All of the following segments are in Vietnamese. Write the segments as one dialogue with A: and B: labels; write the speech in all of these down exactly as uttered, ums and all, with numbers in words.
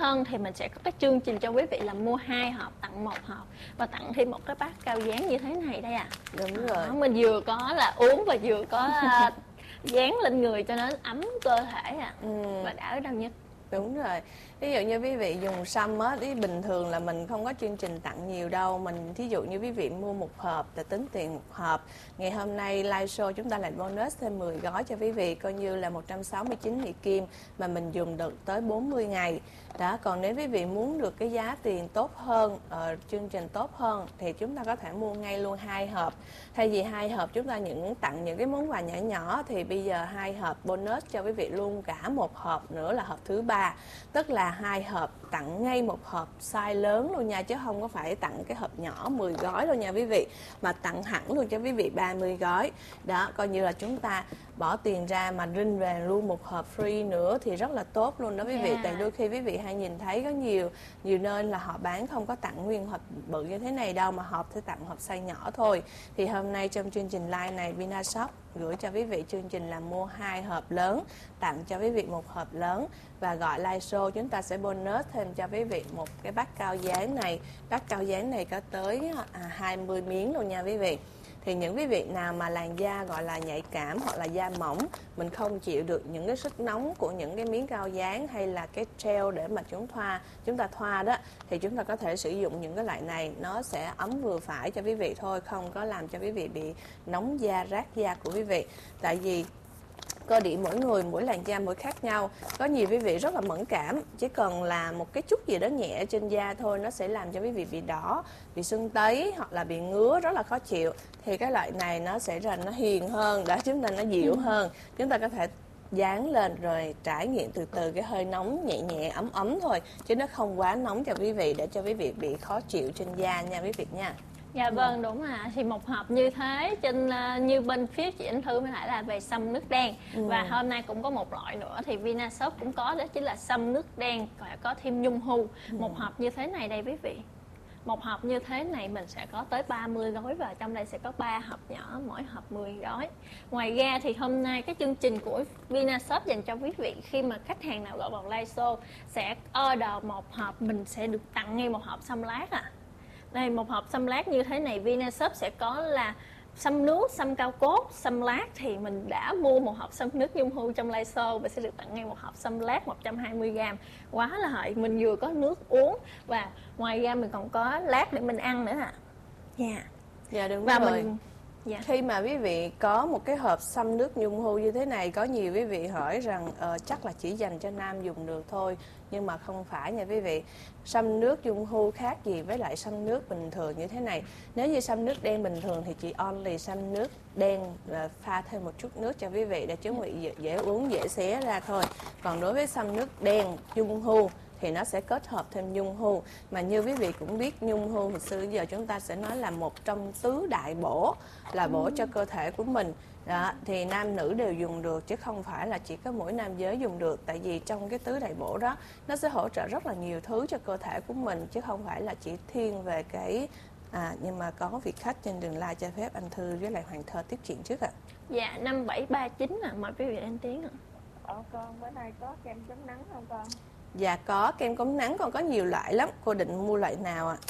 A: hơn thì mình sẽ có cái chương trình cho quý vị là mua hai hộp tặng một hộp và tặng thêm một cái bát cao dáng như thế này đây à.
B: Đúng
A: Đó,
B: rồi.
A: mình vừa có là uống và vừa có uh, dán lên người cho nó ấm cơ thể à. Ừ. Và đỡ đau nhất.
B: Đúng rồi. Ví dụ như quý vị dùng sâm á, thì bình thường là mình không có chương trình tặng nhiều đâu. Mình thí dụ như quý vị mua một hộp là tính tiền một hộp. Ngày hôm nay live show chúng ta lại bonus thêm mười gói cho quý vị, coi như là một trăm sáu mươi chín Mỹ Kim mà mình dùng được tới bốn mươi ngày. Đó, còn nếu quý vị muốn được cái giá tiền tốt hơn, uh, chương trình tốt hơn thì chúng ta có thể mua ngay luôn hai hộp. Thay vì hai hộp chúng ta những tặng những cái món quà nhỏ nhỏ thì bây giờ hai hộp bonus cho quý vị luôn cả một hộp nữa là hộp thứ ba. Tức là hai hộp tặng ngay một hộp size lớn luôn nha, chứ không có phải tặng cái hộp nhỏ mười gói đâu nha quý vị, mà tặng hẳn luôn cho quý vị ba mươi gói. Đó, coi như là chúng ta bỏ tiền ra mà rinh về luôn một hộp free nữa thì rất là tốt luôn đó quý vị. Yeah. Tại đôi khi quý vị hay nhìn thấy có nhiều nhiều nơi là họ bán không có tặng nguyên hộp bự như thế này đâu, mà hộp sẽ tặng hộp size nhỏ thôi. Thì hôm nay trong chương trình live này Vinashop gửi cho quý vị chương trình là mua hai hộp lớn tặng cho quý vị một hộp lớn, và gọi live show chúng ta sẽ bonus thêm cho quý vị một cái bát cao dáng này. Bát cao dáng này có tới à, hai mươi miếng luôn nha quý vị. Thì những quý vị nào mà làn da gọi là nhạy cảm hoặc là da mỏng, mình không chịu được những cái sức nóng của những cái miếng cao dáng hay là cái gel để mà chúng thoa chúng ta thoa đó, thì chúng ta có thể sử dụng những cái loại này, nó sẽ ấm vừa phải cho quý vị thôi, không có làm cho quý vị bị nóng da, rát da của quý vị. Tại vì cơ địa mỗi người, mỗi làn da mỗi khác nhau. Có nhiều quý vị rất là mẫn cảm, chỉ cần là một cái chút gì đó nhẹ trên da thôi nó sẽ làm cho quý vị bị đỏ, bị sưng tấy hoặc là bị ngứa rất là khó chịu. Thì cái loại này nó sẽ ra nó hiền hơn, đó, chúng ta nó dịu hơn. Chúng ta có thể dán lên rồi trải nghiệm từ từ cái hơi nóng nhẹ nhẹ ấm ấm thôi, chứ nó không quá nóng cho quý vị để cho quý vị bị khó chịu trên da nha quý vị nha.
A: Dạ vâng, đúng à. Thì một hộp như thế trên uh, như bên phía chị Anh Thư mới lại là về sâm nước đen. Ừ. Và hôm nay cũng có một loại nữa thì Vinashop cũng có, đó chính là sâm nước đen và có thêm nhung hu. Ừ. Một hộp như thế này đây quý vị. Một hộp như thế này mình sẽ có tới ba mươi gói và trong đây sẽ có ba hộp nhỏ, mỗi hộp mười gói. Ngoài ra thì hôm nay cái chương trình của Vinashop dành cho quý vị, khi mà khách hàng nào gọi vào live show sẽ order một hộp, mình sẽ được tặng ngay một hộp sâm lát à. Đây, một hộp sâm lát như thế này Vinashop sẽ có là sâm nước, sâm cao cốt, sâm lát. Thì mình đã mua một hộp sâm nước nhung hu trong live show và sẽ được tặng ngay một hộp sâm lát một trăm hai mươi gam. Quá là hời, mình vừa có nước uống và ngoài ra mình còn có lát để mình ăn nữa ạ. Dạ. Yeah.
B: Dạ đúng
A: và
B: rồi.
A: Mình... Dạ.
B: Khi mà quý vị có một cái hộp sâm nước nhung hu như thế này, có nhiều quý vị hỏi rằng uh, chắc là chỉ dành cho nam dùng được thôi, nhưng mà không phải nha quý vị. Sâm nước nhung hu khác gì với lại sâm nước bình thường như thế này. Nếu như sâm nước đen bình thường thì chỉ only sâm nước đen và pha thêm một chút nước cho quý vị để chuẩn bị dễ, dễ uống, dễ xé ra thôi. Còn đối với sâm nước đen nhung hu thì nó sẽ kết hợp thêm nhung hu. Mà như quý vị cũng biết, nhung hu hồi xưa giờ chúng ta sẽ nói là một trong tứ đại bổ, là bổ cho cơ thể của mình. Đó, thì nam nữ đều dùng được chứ không phải là chỉ có mỗi nam giới dùng được. Tại vì trong cái tứ đại bổ đó nó sẽ hỗ trợ rất là nhiều thứ cho cơ thể của mình, chứ không phải là chỉ thiên về cái à, nhưng mà có vị khách trên đường live cho phép anh Thư với lại Hoàng Thơ tiếp chuyện trước ạ. À.
A: Dạ, năm bảy ba chín ạ, mời quý vị lên tiếng ạ.
C: Ờ, con bữa nay có kem chống nắng không con?
B: Dạ có, kem chống nắng còn có nhiều loại lắm. Cô định mua loại nào ạ?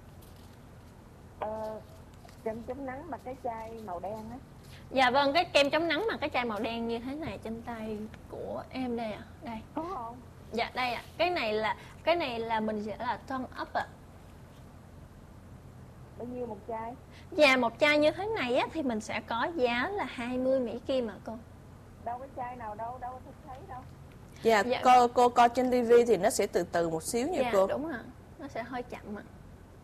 C: À? Ờ, kem chống nắng mà cái chai màu đen á.
A: Dạ vâng, cái kem chống nắng mà cái chai màu đen như thế này trên tay của em đây ạ. À. Đây.
C: Có không?
A: Dạ đây ạ. À. Cái này là cái này là mình sẽ là tone up ạ. À.
C: Bao nhiêu một chai?
A: Dạ một chai như thế này á thì mình sẽ có giá là hai mươi Mỹ Kim ạ cô.
C: Đâu cái chai nào đâu, đâu có thấy đâu.
B: Dạ, dạ. Cô, cô coi trên tivi thì nó sẽ từ từ một xíu nha. Dạ, cô.
A: Đúng rồi, nó sẽ hơi chậm ạ.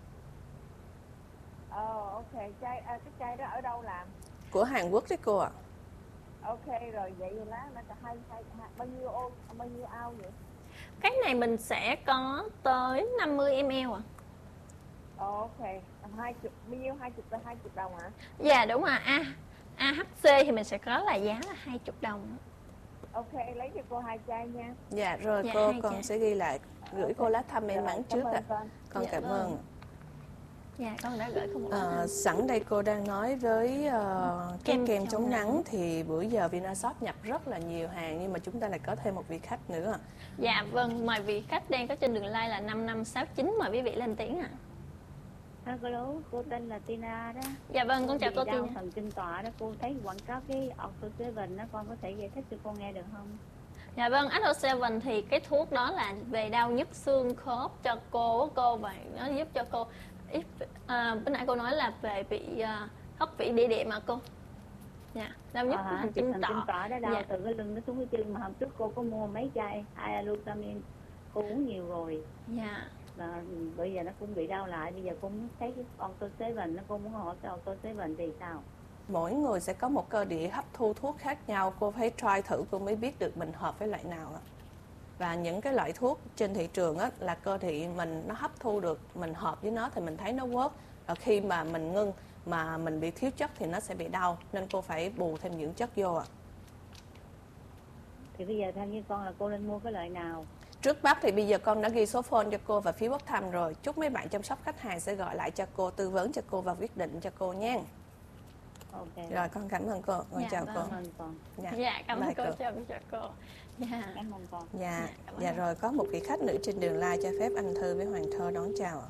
C: Ờ, ok, chai, à, cái chai đó ở đâu làm?
B: Của Hàn Quốc đấy cô ạ. À.
C: Ok, rồi vậy lá nó cả hai, hai, hai, bao nhiêu ô, bao nhiêu ao vậy?
A: Cái này mình sẽ có tới năm mươi mi li lít ạ.
C: Ờ, ok, hai chục, bao nhiêu, hai chục là hai chục đồng hả?
A: Dạ đúng rồi, A, a hát xê thì mình sẽ có là giá là hai mươi đồng.
C: Ok, lấy cho cô hai chai nha.
B: Dạ rồi dạ, cô con chai. Sẽ ghi lại gửi okay. Cô lá thăm may mắn trước ạ. À. Con, con dạ, cảm vâng. ơn.
A: Dạ con đã gửi cô một
B: Ờ, sẵn đây cô đang nói với ờ, cái
A: Kem
B: kem
A: chống
B: chống
A: nắng.
B: nắng thì bữa giờ Vinashop nhập rất là nhiều hàng, nhưng mà chúng ta lại có thêm một vị khách nữa.
A: Dạ vâng, mời vị khách đang có trên đường line là năm năm sáu chín, mời quý vị lên tiếng ạ.
C: Hello, cô tên là Tina đó.
A: Dạ vâng, con chào
C: bị
A: cô
C: đau
A: Tina.
C: thần kinh tọa đó, cô thấy quảng cáo cái Auto Seven đó, con có thể giải thích cho con nghe được không?
A: Dạ vâng, Acto bảy thì cái thuốc đó là về đau nhức xương khớp cho cô cô và nó giúp cho cô ít à, bữa nãy cô nói là về bị à, hấp vị địa điểm mà cô. Dạ, đau nhức
C: Ờ,
A: thần
C: kinh
A: kinh
C: thần kinh
A: tọa.
C: tọa đó đau
A: Dạ.
C: từ cái lưng nó xuống cái chân, mà hôm trước cô có mua mấy chai Ialutamin, cô uống nhiều rồi.
A: Dạ.
C: Mà bây giờ nó cũng bị đau lại, bây giờ cô muốn thấy cái Auto Seven, nó cô muốn hỏi cái Auto Seven thì sao?
B: Mỗi người sẽ có một cơ địa hấp thu thuốc khác nhau, cô phải try thử cô mới biết được mình hợp với loại nào á. Và những cái loại thuốc trên thị trường á là cơ địa mình nó hấp thu được, mình hợp với nó thì mình thấy nó work. Và khi mà mình ngưng mà mình bị thiếu chất thì nó sẽ bị đau, nên cô phải bù thêm dưỡng chất vô ạ.
C: Thì bây giờ theo như con là cô nên mua cái loại nào?
B: Trước mắt thì bây giờ con đã ghi số phone cho cô và phí bốc thăm rồi. Chúc mấy bạn chăm sóc khách hàng sẽ gọi lại cho cô, tư vấn cho cô và quyết định cho cô nha.
C: Ok.
B: Rồi con cảm ơn cô, con
A: Dạ,
B: chào
A: vâng.
B: cô.
C: Cảm ơn con.
B: Dạ,
A: Dạ, cảm ơn
B: bye
A: cô,
B: cô.
A: chào chào cô. Dạ.
C: Cảm ơn con.
B: Dạ,
A: cảm ơn
B: dạ
A: anh.
B: rồi có một vị khách nữ trên đường line, cho phép anh Thư với Hoàng Thơ đón chào ạ.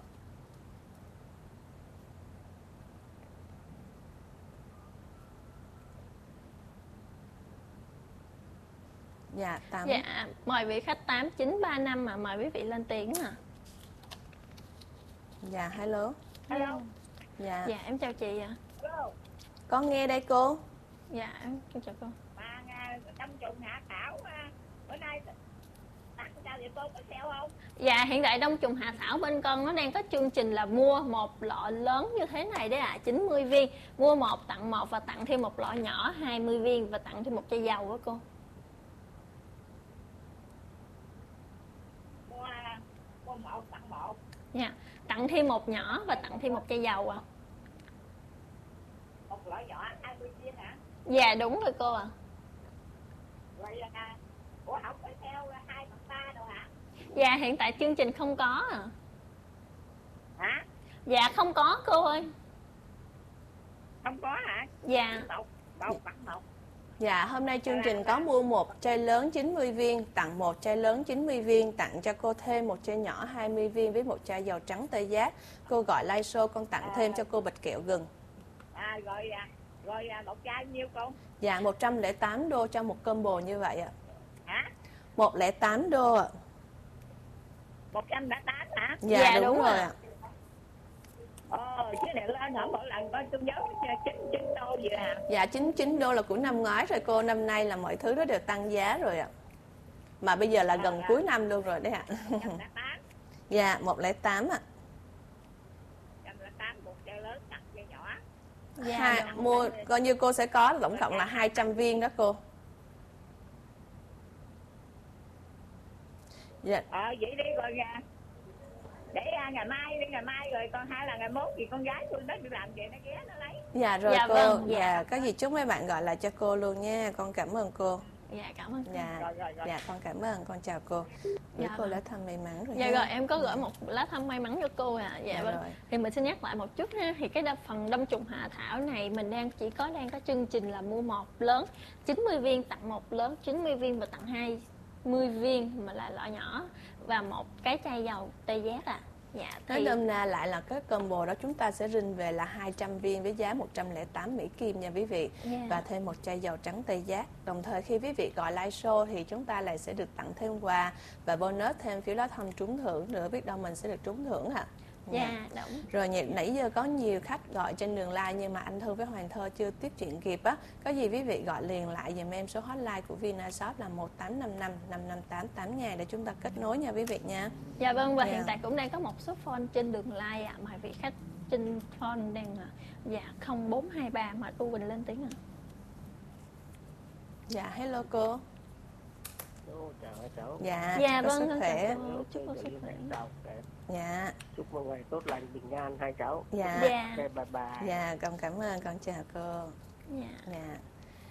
B: Dạ, tám.
A: Dạ, mời vị khách tám chín ba năm mà mời quý vị lên tiếng à.
B: Dạ, hello.
C: Hello.
B: Dạ,
A: Dạ, em chào chị ạ.
C: Hello.
B: con nghe đây cô.
A: Dạ, em chào cô.
C: Mà Đông Trùng Hạ Thảo bữa nay tặng sao vậy cô, có sale không?
A: Dạ, hiện tại Đông Trùng Hạ Thảo bên con nó đang có chương trình là mua một lọ lớn như thế này đấy ạ, à, chín mươi viên. Mua một tặng một và tặng thêm một lọ nhỏ hai mươi viên và tặng thêm một chai dầu với cô.
C: Mua mua một tặng một.
A: Dạ, tặng thêm một nhỏ và tặng thêm một chai dầu ạ. À.
C: Một lọ nhỏ hai mươi viên hả?
A: Dạ, đúng rồi cô ạ. À.
C: Vậy là ủa không có theo hai phần ba đâu hả?
A: Dạ, hiện tại chương trình không có à.
C: Hả?
A: Dạ, không có cô ơi.
C: Không có hả?
A: Dạ.
C: Một, một tặng một.
B: Dạ, hôm nay chương trình có mua một chai lớn chín mươi viên, tặng một chai lớn chín mươi viên, tặng cho cô thêm một chai nhỏ hai mươi viên với một chai dầu trắng tê giác. Cô gọi live show con tặng thêm cho cô bịch kẹo gừng.
C: À rồi à, rồi à, một chai nhiêu con?
B: Dạ, một trăm lẻ tám đô cho một combo như vậy ạ.
C: Hả?
B: một trăm lẻ tám đô ạ.
C: một trăm lẻ tám hả?
B: Dạ,
A: Dạ,
B: đúng,
A: đúng
B: rồi
A: rồi.
B: ạ.
C: Ờ, chứ này lên hả, mỗi lần coi tôi nhớ chín chín đô vậy hả?
B: Dạ, chín mươi chín đô là của năm ngoái rồi cô, năm nay là mọi thứ nó đều tăng giá rồi ạ. Mà bây giờ là gần cuối năm luôn rồi đấy ạ.
C: một trăm lẻ tám.
B: Dạ, một trăm lẻ tám ạ.
C: một trăm lẻ tám một chai lớn tặng chai nhỏ.
A: Dạ,
B: Hai,
A: đúng.
B: mua coi như cô sẽ có tổng cộng là hai trăm viên đó cô. Dạ.
C: Ờ vậy đi rồi nha. Để à, ngày mai đi, ngày mai rồi còn hay là ngày mốt thì con gái tôi nó đi làm vậy nó ghé nó lấy.
B: Dạ rồi
A: Dạ
B: cô.
A: vâng,
B: Dạ.
A: dạ.
B: Có gì chúc mấy bạn gọi lại cho cô luôn nha. Con cảm ơn cô.
A: Dạ, cảm ơn cô.
B: Dạ.
C: Rồi, rồi, rồi.
B: Dạ con cảm ơn. Con chào cô. Gửi
A: Dạ
B: cô
A: vâng.
B: lá thăm may mắn rồi.
A: Dạ
B: ha.
A: rồi, em có gửi một lá thăm may mắn cho cô à. Dạ,
B: Dạ
A: vâng.
B: rồi.
A: Thì mình xin nhắc lại một chút ha. Thì cái đa phần Đông Trùng Hạ Thảo này mình đang chỉ có đang có chương trình là mua một lớn chín mươi viên tặng một lớn chín mươi viên và tặng hai mươi viên mà là lọ nhỏ và một cái chai dầu tê giác à. Dạ
B: Nói
A: thì
B: nôm na lại là cái combo đó chúng ta sẽ rinh về là hai trăm viên với giá một trăm lẻ tám Mỹ Kim nha quý vị.
A: Dạ.
B: Và thêm một chai dầu trắng tê giác. Đồng thời khi quý vị gọi live show thì chúng ta lại sẽ được tặng thêm quà và bonus thêm phiếu lá thăm trúng thưởng nữa. Biết đâu mình sẽ được trúng thưởng ạ.
A: dạ đúng.
B: Rồi nhị- nãy giờ có nhiều khách gọi trên đường line nhưng mà anh Thư với Hoàng Thơ chưa tiếp chuyện kịp á. Có gì quý vị gọi liền lại dùm em số hotline của Vinashop là một tám năm năm năm năm tám tám ngàn để chúng ta kết nối nha quý vị nha.
A: Dạ vâng, và
B: Dạ.
A: hiện tại cũng đang có một số phone trên đường line ạ. Mà vị khách trên phone đang là dạ không bốn hai ba mà U Bình lên tiếng ạ.
B: Dạ hello cô.
D: Ô, chào hai cháu.
B: Dạ,
A: Dạ
B: có
A: vâng,
B: sức
A: con
B: khỏe.
A: chào cô. Chúc cô sức khỏe.
D: Chào các em.
B: Dạ,
D: Chúc một ngày tốt lành bình an hai cháu.
B: dạ.
A: Dạ.
D: Ok, bye bye.
B: Dạ, con cảm ơn, con chào cô.
A: Dạ.
B: Dạ.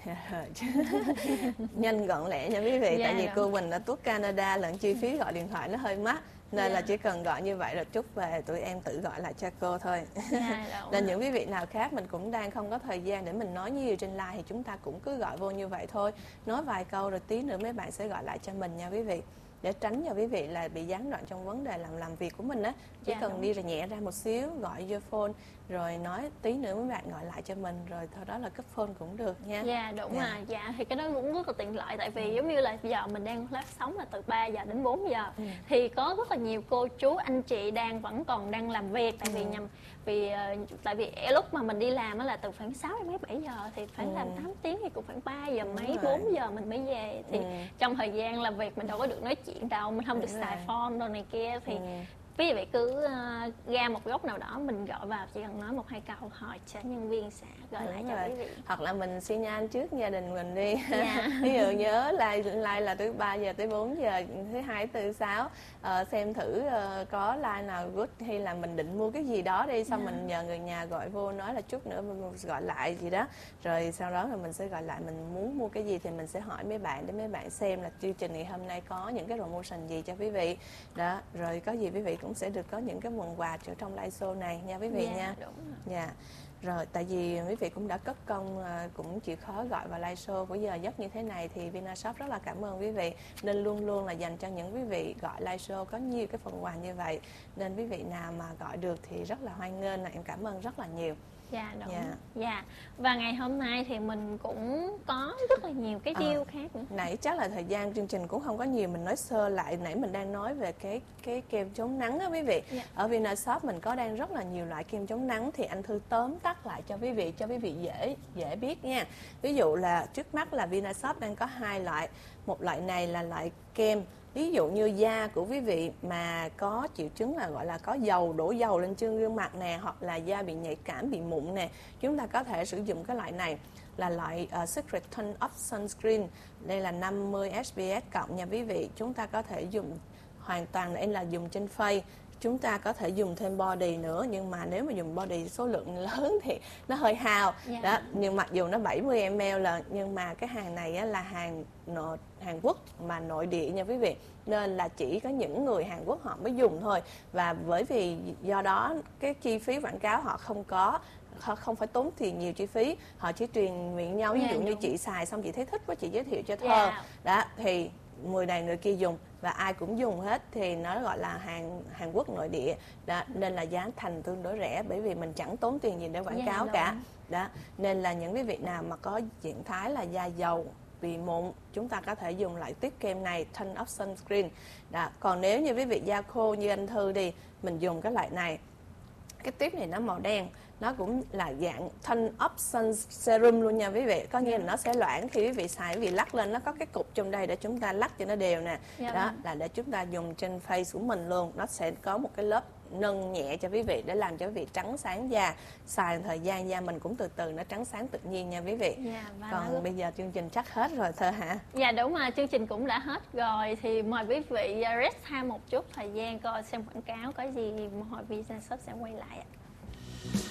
B: Nhanh gọn lẹ nha quý vị.
A: Dạ,
B: Tại vì
A: đúng.
B: cô mình ở tuốt Canada lẫn chi phí gọi điện thoại nó hơi mắc, nên
A: Dạ.
B: là chỉ cần gọi như vậy rồi chút về tụi em tự gọi lại cho cô thôi.
A: Dạ, đúng
B: Nên
A: rồi.
B: những quý vị nào khác mình cũng đang không có thời gian để mình nói nhiều trên live thì chúng ta cũng cứ gọi vô như vậy thôi, nói vài câu rồi tí nữa mấy bạn sẽ gọi lại cho mình nha quý vị, để tránh cho quý vị là bị gián đoạn trong vấn đề làm làm việc của mình á. Chỉ
A: Dạ,
B: cần
A: đúng.
B: đi ra nhẹ ra một xíu, gọi vô phone rồi nói tí nữa mấy bạn gọi lại cho mình, rồi thôi đó là cấp phone cũng được nha.
A: Dạ đúng
B: Dạ.
A: rồi, dạ thì cái đó cũng rất là tiện lợi, tại vì giống như là giờ mình đang live sóng là từ ba giờ đến bốn giờ,
B: Ừ.
A: thì có rất là nhiều cô chú anh chị đang vẫn còn đang làm việc, tại vì
B: Ừ.
A: nhằm vì ờ, tại vì lúc mà mình đi làm á là từ khoảng sáu đến mấy bảy giờ thì phải
B: Ừ.
A: làm tám tiếng thì cũng khoảng ba giờ
B: Đúng
A: mấy
B: rồi.
A: bốn giờ mình mới về, thì
B: Ừ.
A: trong thời gian làm việc mình đâu có được nói chuyện đâu, mình không
B: Đúng
A: được xài
B: rồi.
A: phone đồ này kia, thì
B: Ừ.
A: quý vị cứ ờ, ra một góc nào đó mình gọi vào, chỉ cần nói một hai câu hỏi cho nhân viên sẽ gọi
B: Đúng
A: lại
B: rồi.
A: cho quý vị.
B: Hoặc là mình xi nhan trước gia đình mình đi.
A: Dạ.
B: Ví dụ nhớ like, like là từ ba giờ tới bốn giờ, thứ hai tới thứ sáu, ờ, xem thử ờ, có like nào good, hay là mình định mua cái gì đó đi, xong
A: Dạ.
B: mình nhờ người nhà gọi vô nói là chút nữa mình gọi lại gì đó, rồi sau đó rồi mình sẽ gọi lại mình muốn mua cái gì thì mình sẽ hỏi mấy bạn để mấy bạn xem là chương trình ngày hôm nay có những cái promotion gì cho quý vị đó, rồi có gì quý vị cũng sẽ được có những cái món quà ở trong live show này nha quý vị
A: Dạ,
B: nha.
A: đúng rồi.
B: Dạ. Rồi, tại vì quý vị cũng đã cất công à, cũng chịu khó gọi vào live show của giờ giấc như thế này thì Vinashop rất là cảm ơn quý vị, nên luôn luôn là dành cho những quý vị gọi live show có nhiều cái phần quà như vậy, nên quý vị nào mà gọi được thì rất là hoan nghênh, là em cảm ơn rất là nhiều.
A: Dạ đúng.
B: Dạ.
A: Dạ. Và ngày hôm nay thì mình cũng có rất là nhiều cái
B: À.
A: deal khác nữa.
B: Nãy chắc là thời gian chương trình cũng không có nhiều, mình nói sơ lại. Nãy mình đang nói về cái cái kem chống nắng á quý vị.
A: Dạ.
B: Ở Vinashop mình có đang rất là nhiều loại kem chống nắng, thì anh Thư tóm tắt lại cho quý vị cho quý vị dễ dễ biết nha. Ví dụ là trước mắt là Vinashop đang có hai loại. Một loại này là loại kem, ví dụ như da của quý vị mà có triệu chứng là gọi là có dầu, đổ dầu lên trên gương mặt nè, hoặc là da bị nhạy cảm, bị mụn nè, chúng ta có thể sử dụng cái loại này, là loại uh, Secret Tone Up Sunscreen. Đây là năm mươi S P F cộng nha quý vị. Chúng ta có thể dùng hoàn toàn đây là dùng trên face. Chúng ta có thể dùng thêm body nữa, nhưng mà nếu mà dùng body số lượng lớn thì nó hơi hao.
A: Dạ.
B: Đó, nhưng mặc dù nó bảy mươi mi li lít là, nhưng mà cái hàng này á, là hàng nội Hàn Quốc mà nội địa nha quý vị, nên là chỉ có những người Hàn Quốc họ mới dùng thôi. Và bởi vì do đó cái chi phí quảng cáo họ không có, họ không phải tốn tiền nhiều chi phí, họ chỉ truyền miệng nhau. Ví
A: Dạ,
B: dụ như
A: đúng.
B: chị xài xong chị thấy thích quá, chị giới thiệu cho Thơ.
A: Dạ.
B: Đó thì người này người kia dùng và ai cũng dùng hết, thì nó gọi là hàng Hàn Quốc nội địa đó, nên là giá thành tương đối rẻ, bởi vì mình chẳng tốn tiền gì để quảng
A: Dạ,
B: cáo
A: đúng.
B: cả đó. Nên là những quý vị nào mà có trạng thái là da dầu, bị mụn, chúng ta có thể dùng loại tiếp kem này, Tone Up Sunscreen đó. Còn nếu như quý vị da khô như anh Thư đi, mình dùng cái loại này. Cái tiếp này nó màu đen, nó cũng là dạng Tone Up Sun Serum luôn nha quý vị. Có nghĩa là nó sẽ loãng khi quý vị xài, quý vị lắc lên nó có cái cục trong đây để chúng ta lắc cho nó đều nè.
A: Dạ
B: Đó
A: vâng.
B: là để chúng ta dùng trên face của mình luôn. Nó sẽ có một cái lớp nâng nhẹ cho quý vị để làm cho quý vị trắng sáng da. Xài thời gian da mình cũng từ từ nó trắng sáng tự nhiên nha quý vị.
A: Dạ, và
B: Còn
A: nó-
B: bây giờ chương trình chắc hết rồi Thơ hả?
A: Dạ đúng rồi, chương trình cũng đã hết rồi, thì mời quý vị uh, rest time một chút thời gian coi xem quảng cáo có gì, hồi Vinashop sẽ quay lại ạ.